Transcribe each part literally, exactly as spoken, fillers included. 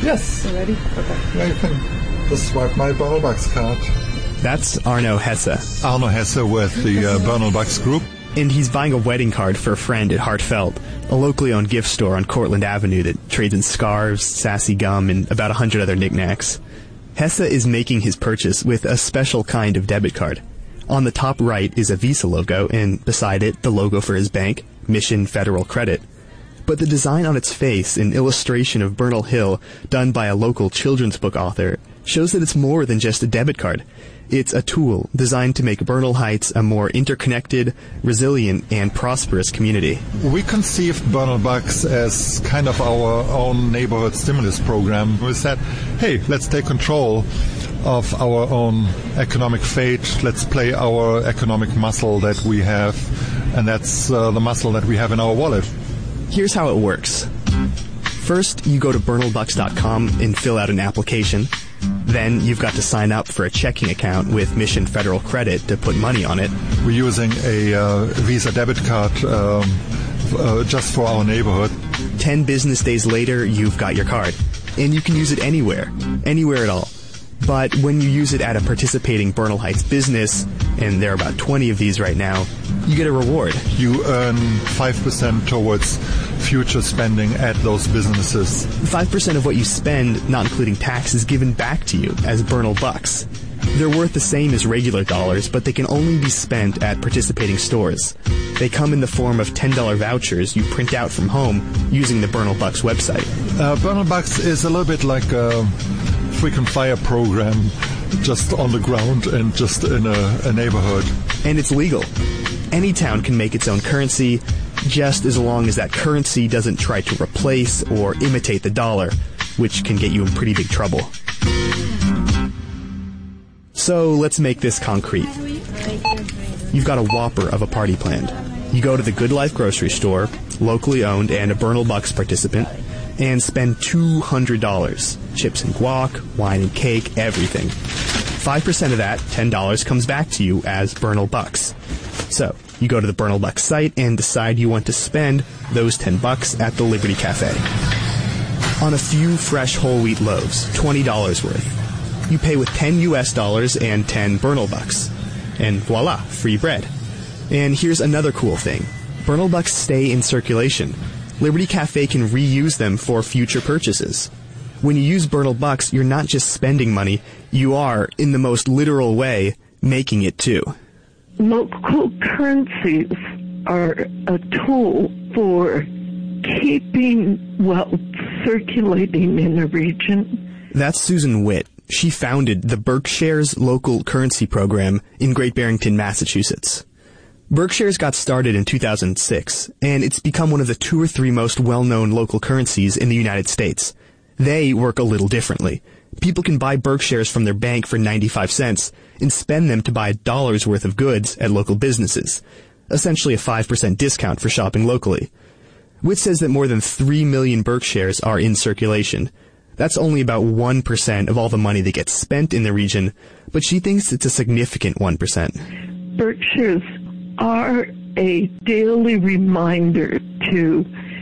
Yes. You ready? Okay. Yeah, you can just swipe my Bernal Bucks card. That's Arno Hesse. Arno Hesse with the uh, Bernal Bucks Group. And he's buying a wedding card for a friend at Heartfelt, a locally owned gift store on Cortlandt Avenue that trades in scarves, sassy gum, and about a hundred other knickknacks. Hesse is making his purchase with a special kind of debit card. On the top right is a Visa logo, and beside it, the logo for his bank, Mission Federal Credit. But the design on its face, an illustration of Bernal Hill done by a local children's book author, shows that it's more than just a debit card. It's a tool designed to make Bernal Heights a more interconnected, resilient, and prosperous community. We conceived Bernal Bucks as kind of our own neighborhood stimulus program. We said, hey, let's take control of our own economic fate. Let's play our economic muscle that we have, and that's uh, the muscle that we have in our wallet. Here's how it works. First, you go to bernal bucks dot com and fill out an application. Then you've got to sign up for a checking account with Mission Federal Credit to put money on it. We're using a uh, Visa debit card um, uh, just for our neighborhood. Ten business days later, you've got your card. And you can use it anywhere, anywhere at all. But when you use it at a participating Bernal Heights business, and there are about twenty of these right now, you get a reward. You earn five percent towards future spending at those businesses. five percent of what you spend, not including tax, is given back to you as Bernal Bucks. They're worth the same as regular dollars, but they can only be spent at participating stores. They come in the form of ten dollar vouchers you print out from home using the Bernal Bucks website. Uh, Bernal Bucks is a little bit like a frequent flyer program, just on the ground and just in a, a neighborhood. And it's legal. Any town can make its own currency, just as long as that currency doesn't try to replace or imitate the dollar, which can get you in pretty big trouble. So let's make this concrete. You've got a whopper of a party planned. You go to the Good Life grocery store, locally owned and a Bernal Bucks participant, and spend two hundred dollars. Chips and guac, wine and cake, everything. five percent of that, ten dollars, comes back to you as Bernal Bucks. So, you go to the Bernal Bucks site and decide you want to spend those ten bucks at the Liberty Cafe. On a few fresh whole wheat loaves, twenty dollars worth. You pay with ten U S dollars and ten Bernal Bucks. And voila, free bread. And here's another cool thing. Bernal Bucks stay in circulation. Liberty Cafe can reuse them for future purchases. When you use Bernal Bucks, you're not just spending money, you are, in the most literal way, making it too. Local currencies are a tool for keeping wealth circulating in a region. That's Susan Witt. She founded the Berkshire's Local Currency Program in Great Barrington, Massachusetts. Berkshire's got started in two thousand six, and it's become one of the two or three most well-known local currencies in the United States. They work a little differently. People can buy Berkshires from their bank for ninety-five cents and spend them to buy a dollar's worth of goods at local businesses, essentially a five percent discount for shopping locally. Witt says that more than three million Berkshires are in circulation. That's only about one percent of all the money that gets spent in the region, but she thinks it's a significant one percent. Berkshires are a daily reminder to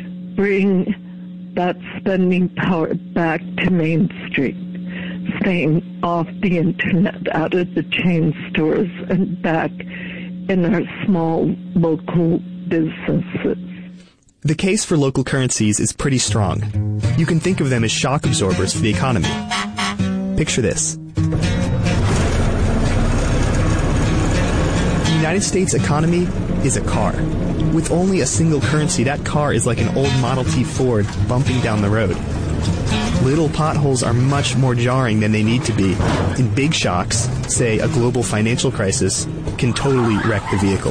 bring that spending power back to Main Street, staying off the internet, out of the chain stores, and back in our small local businesses. The case for local currencies is pretty strong. You can think of them as shock absorbers for the economy. Picture this. The United States economy is a car. With only a single currency, that car is like an old Model T Ford bumping down the road. Little potholes are much more jarring than they need to be, and big shocks, say a global financial crisis, can totally wreck the vehicle.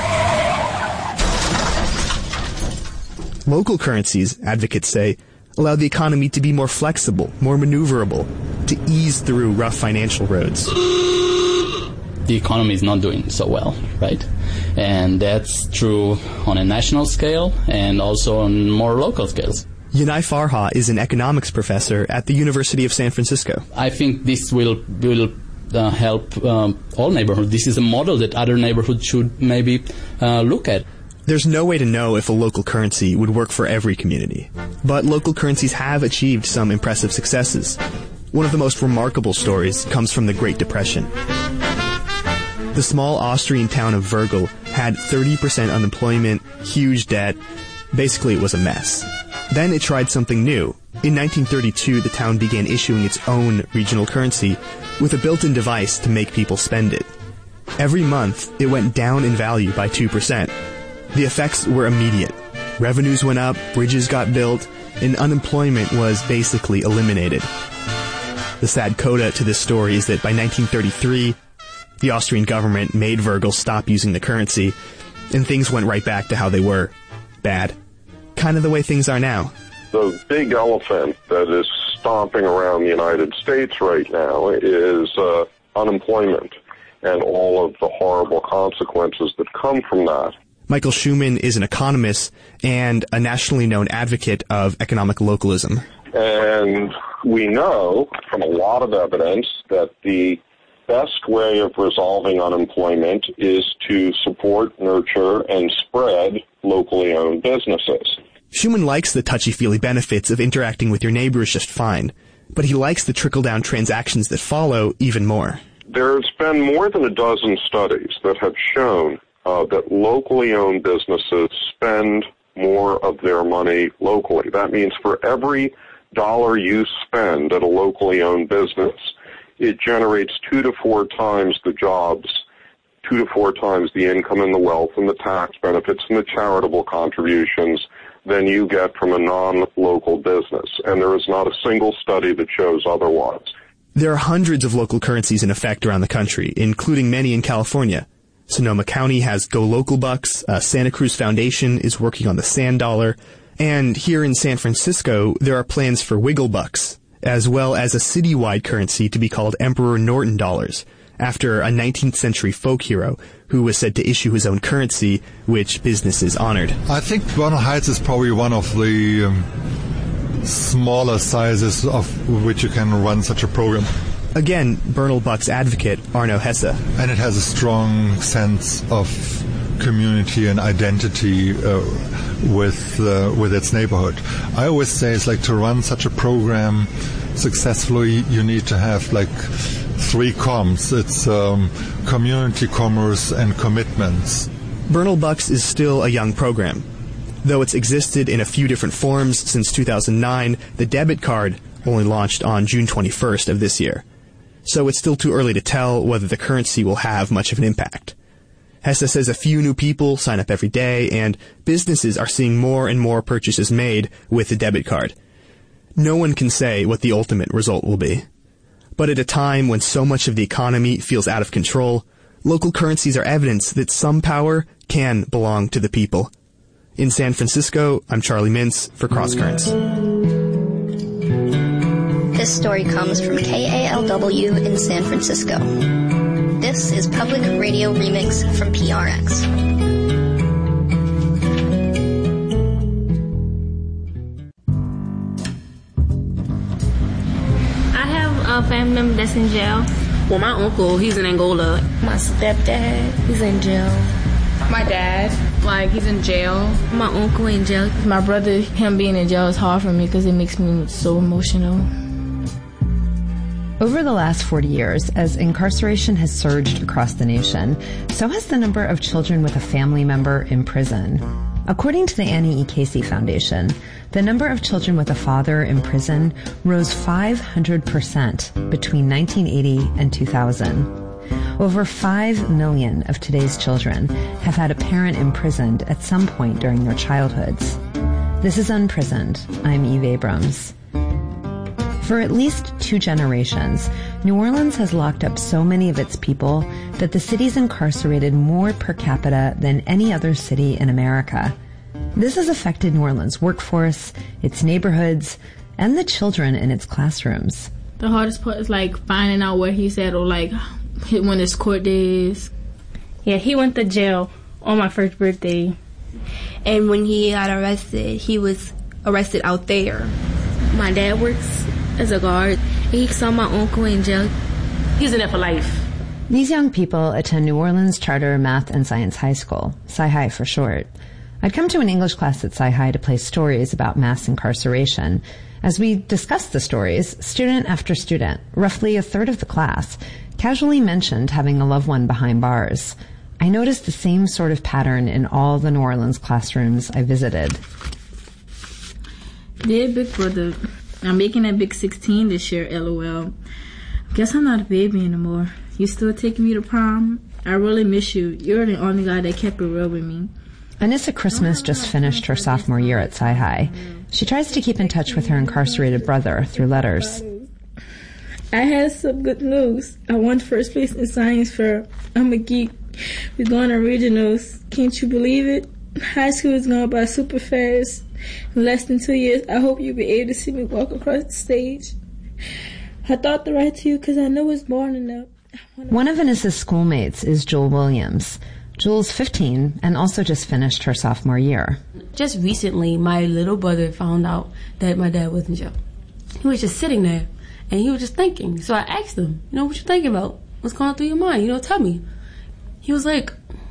Local currencies, advocates say, allow the economy to be more flexible, more maneuverable, to ease through rough financial roads. The economy is not doing so well, right? And that's true on a national scale and also on more local scales. Yanai Farha is an economics professor at the University of San Francisco. I think this will will uh, help um, all neighborhoods. This is a model that other neighborhoods should maybe uh, look at. There's no way to know if a local currency would work for every community, but local currencies have achieved some impressive successes. One of the most remarkable stories comes from the Great Depression. The small Austrian town of Virgil had thirty percent unemployment, huge debt. Basically, it was a mess. Then it tried something new. In nineteen thirty-two, the town began issuing its own regional currency with a built-in device to make people spend it. Every month, it went down in value by two percent. The effects were immediate. Revenues went up, bridges got built, and unemployment was basically eliminated. The sad coda to this story is that by nineteen thirty-three, the Austrian government made Virgil stop using the currency, and things went right back to how they were. Bad. Kind of the way things are now. The big elephant that is stomping around the United States right now is uh, unemployment and all of the horrible consequences that come from that. Michael Schumann is an economist and a nationally known advocate of economic localism. And we know from a lot of evidence that the best way of resolving unemployment is to support, nurture, and spread locally owned businesses. Schumann likes the touchy-feely benefits of interacting with your neighbors just fine, but he likes the trickle-down transactions that follow even more. There's been more than a dozen studies that have shown uh, that locally owned businesses spend more of their money locally. That means for every dollar you spend at a locally owned business, it generates two to four times the jobs, two to four times the income and the wealth and the tax benefits and the charitable contributions than you get from a non-local business. And there is not a single study that shows otherwise. There are hundreds of local currencies in effect around the country, including many in California. Sonoma County has Go Local Bucks, uh, Santa Cruz Foundation is working on the Sand Dollar, and here in San Francisco, there are plans for Wiggle Bucks, as well as a citywide currency to be called Emperor Norton Dollars, after a nineteenth century folk hero who was said to issue his own currency, which businesses honored. I think Bernal Heights is probably one of the um, smaller sizes of which you can run such a program. Again, Bernal Bucks advocate Arno Hesse. And it has a strong sense of community and identity uh, with uh, with its neighborhood. I always say it's like to run such a program successfully, you need to have like three comms. It's um, community, commerce, and commitments. Bernal Bucks is still a young program. Though it's existed in a few different forms since two thousand nine, the debit card only launched on June twenty-first of this year. So it's still too early to tell whether the currency will have much of an impact. Hesse says a few new people sign up every day, and businesses are seeing more and more purchases made with the debit card. No one can say what the ultimate result will be. But at a time when so much of the economy feels out of control, local currencies are evidence that some power can belong to the people. In San Francisco, I'm Charlie Mintz for Cross Currents. This story comes from K A L W in San Francisco. This is Public Radio Remix from P R X. I have a family member that's in jail. Well, my uncle, he's in Angola. My stepdad, he's in jail. My dad, like, he's in jail. My uncle in jail. My brother, him being in jail is hard for me because it makes me so emotional. Over the last forty years, as incarceration has surged across the nation, so has the number of children with a family member in prison. According to the Annie E. Casey Foundation, the number of children with a father in prison rose five hundred percent between nineteen eighty and two thousand. Over five million of today's children have had a parent imprisoned at some point during their childhoods. This is Unprisoned. I'm Eve Abrams. For at least two generations, New Orleans has locked up so many of its people that the city's incarcerated more per capita than any other city in America. This has affected New Orleans' workforce, its neighborhoods, and the children in its classrooms. The hardest part is like finding out where he's at or like when his court day is. Yeah, he went to jail on my first birthday. And when he got arrested, he was arrested out there. My dad works as a guard. He saw my uncle in jail. He's in there for life. These young people attend New Orleans Charter Math and Science High School, Sci-Hi for short. I'd come to an English class at Sci-Hi to play stories about mass incarceration. As we discussed the stories, student after student, roughly a third of the class, casually mentioned having a loved one behind bars. I noticed the same sort of pattern in all the New Orleans classrooms I visited. Dear Big Brother, I'm making that big sixteen this year, LOL. Guess I'm not a baby anymore. You still taking me to prom? I really miss you. You're the only guy that kept it real with me. Anissa Christmas just finished her sophomore year at Sci-Hi. She tries to keep in touch with her incarcerated brother through letters. I had some good news. I won first place in science fair. I'm a geek. We're going to regionals. Can't you believe it? High school is going by super fast. In less than two years, I hope you'll be able to see me walk across the stage. I thought to write to you because I know it's boring enough. One of Anissa's schoolmates is Jewel Williams. Jewel's fifteen and also just finished her sophomore year. Just recently, my little brother found out that my dad was in jail. He was just sitting there, and he was just thinking. So I asked him, you know, what you thinking about? What's going through your mind? You know, tell me. He was like,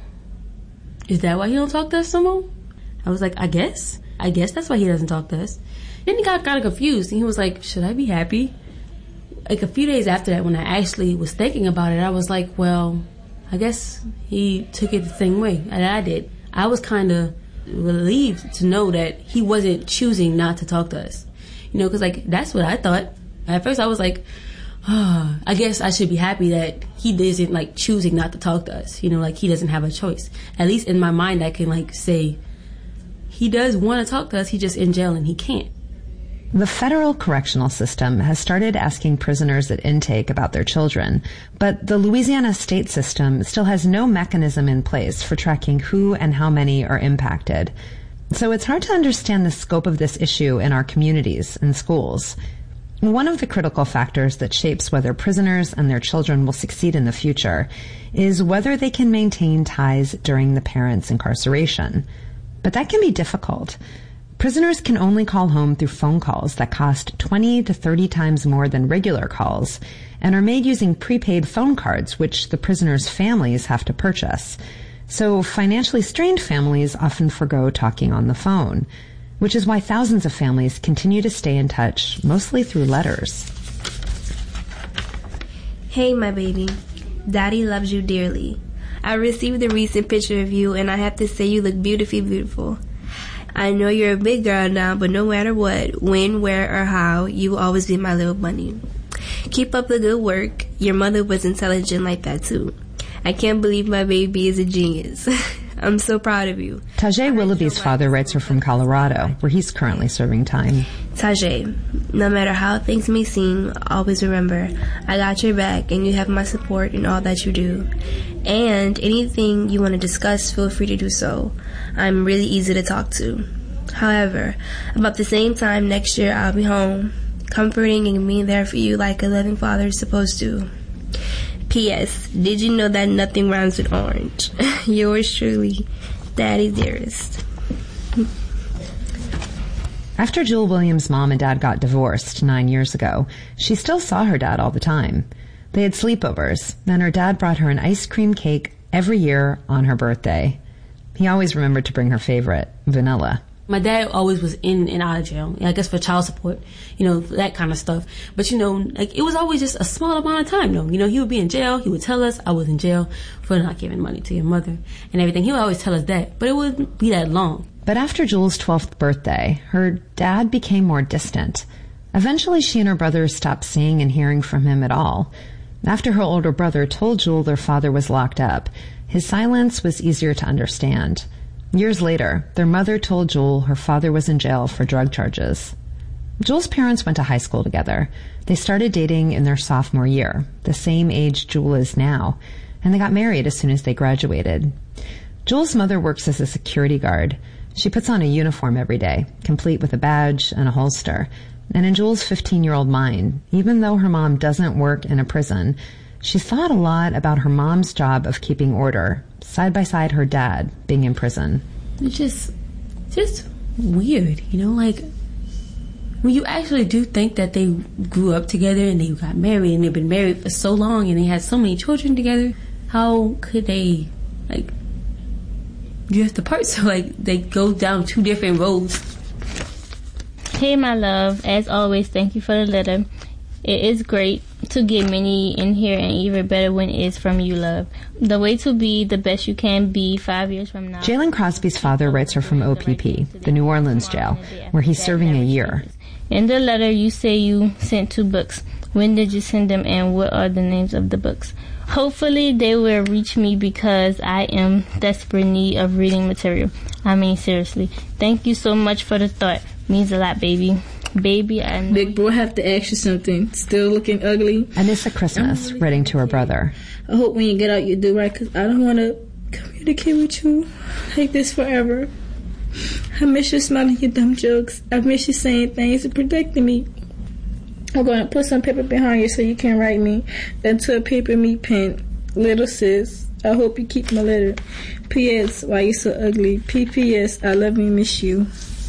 is that why he don't talk to us no more? I was like, I guess. I guess that's why he doesn't talk to us. Then he got kind of confused, and he was like, should I be happy? Like a few days after that, when I actually was thinking about it, I was like, well, I guess he took it the same way that I did. I was kind of relieved to know that he wasn't choosing not to talk to us. You know, because, like, that's what I thought. At first, I was like, oh, I guess I should be happy that he isn't, like, choosing not to talk to us. You know, like, he doesn't have a choice. At least in my mind, I can, like, say, he does want to talk to us, he's just in jail and he can't. The federal correctional system has started asking prisoners at intake about their children, but the Louisiana state system still has no mechanism in place for tracking who and how many are impacted. So it's hard to understand the scope of this issue in our communities and schools. One of the critical factors that shapes whether prisoners and their children will succeed in the future is whether they can maintain ties during the parents' incarceration. But that can be difficult. Prisoners can only call home through phone calls that cost twenty to thirty times more than regular calls and are made using prepaid phone cards, which the prisoners' families have to purchase. So financially strained families often forgo talking on the phone, which is why thousands of families continue to stay in touch, mostly through letters. Hey, my baby. Daddy loves you dearly. I received a recent picture of you, and I have to say you look beautifully beautiful. I know you're a big girl now, but no matter what, when, where, or how, you will always be my little bunny. Keep up the good work. Your mother was intelligent like that, too. I can't believe my baby is a genius. I'm so proud of you. Tajay Willoughby's father writes her from Colorado, where he's currently serving time. Tajay, no matter how things may seem, always remember, I got your back and you have my support in all that you do. And anything you want to discuss, feel free to do so. I'm really easy to talk to. However, about the same time next year, I'll be home, comforting and being there for you like a loving father is supposed to. P S. Did you know that nothing rhymes with orange? Yours truly, Daddy Dearest. After Jewel Williams' mom and dad got divorced nine years ago, she still saw her dad all the time. They had sleepovers, and her dad brought her an ice cream cake every year on her birthday. He always remembered to bring her favorite, vanilla. My dad always was in and out of jail, I guess for child support, you know, that kind of stuff. But, you know, like, it was always just a small amount of time, though. You know, he would be in jail. He would tell us I was in jail for not giving money to your mother and everything. He would always tell us that, but it wouldn't be that long. But after Jewel's twelfth birthday, her dad became more distant. Eventually, she and her brother stopped seeing and hearing from him at all. After her older brother told Jewel their father was locked up, his silence was easier to understand. Years later, their mother told Jewel her father was in jail for drug charges. Jewel's parents went to high school together. They started dating in their sophomore year, the same age Jewel is now, and they got married as soon as they graduated. Jewel's mother works as a security guard. She puts on a uniform every day, complete with a badge and a holster. And in Jewel's fifteen-year-old mind, even though her mom doesn't work in a prison, she's thought a lot about her mom's job of keeping order, side by side her dad being in prison. It's just, just weird, you know, like, when you actually do think that they grew up together and they got married and they've been married for so long and they had so many children together, how could they, like, you have to part, so like they go down two different roads. Hey, my love. As always, thank you for the letter. It is great to get many in here, and even better when it is from you, love. The way to be the best you can be five years from now. Jalen Crosby's father writes her from O P P, the New Orleans jail, where he's serving a year. In the letter, you say you sent two books. When did you send them, and what are the names of the books? Hopefully, they will reach me because I am desperate need of reading material. I mean, seriously. Thank you so much for the thought. Means a lot, baby. Baby, I know. Big bro, I have to ask you something. Still looking ugly? Anissa Christmas, really writing to her brother. I hope when you get out you do right, because I don't want to communicate with you like this forever. I miss you smiling your dumb jokes. I miss you saying things and protecting me. I'm going to put some paper behind you so you can write me into a paper meat pen. Little sis, I hope you keep my letter. P S Why you so ugly? P P S I love you, miss you.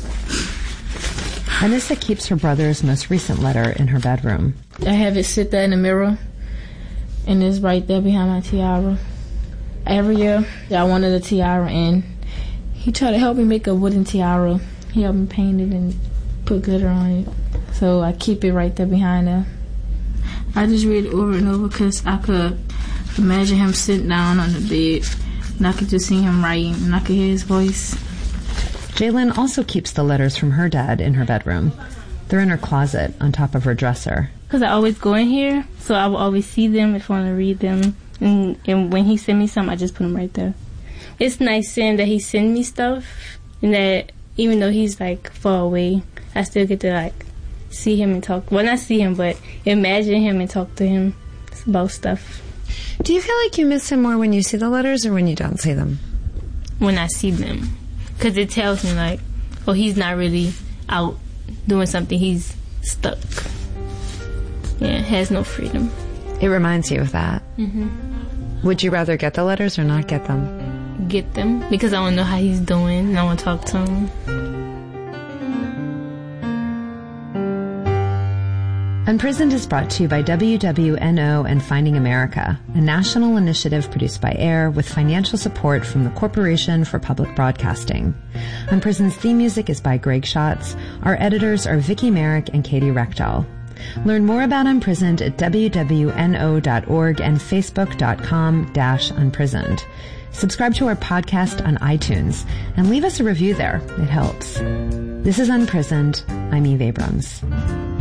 Anissa keeps her brother's most recent letter in her bedroom. I have it sit there in the mirror, and it's right there behind my tiara. Every year, I wanted a tiara, and he tried to help me make a wooden tiara. He helped me paint it and put glitter on it. So I keep it right there behind her. I just read it over and over because I could imagine him sitting down on the bed, and I could just see him writing, and I could hear his voice. Jalen also keeps the letters from her dad in her bedroom. They're in her closet on top of her dresser. Because I always go in here, so I will always see them if I want to read them. And, and when he send me something, I just put them right there. It's nice seeing that he send me stuff, and that even though he's like far away, I still get to like see him and talk. Well, not see him, but imagine him and talk to him about stuff. Do you feel like you miss him more when you see the letters or when you don't see them? When I see them. Because it tells me, like, oh, he's not really out doing something. He's stuck. Yeah, has no freedom. It reminds you of that. Mm-hmm. Would you rather get the letters or not get them? Get them, because I want to know how he's doing, and I want to talk to him. Unprisoned is brought to you by W W N O and Finding America, a national initiative produced by AIR with financial support from the Corporation for Public Broadcasting. Unprisoned's theme music is by Greg Schatz. Our editors are Vicky Merrick and Katie Rechtel. Learn more about Unprisoned at W W N O dot org and Facebook dot com dash unprisoned. Subscribe to our podcast on iTunes and leave us a review there. It helps. This is Unprisoned. I'm Eve Abrams.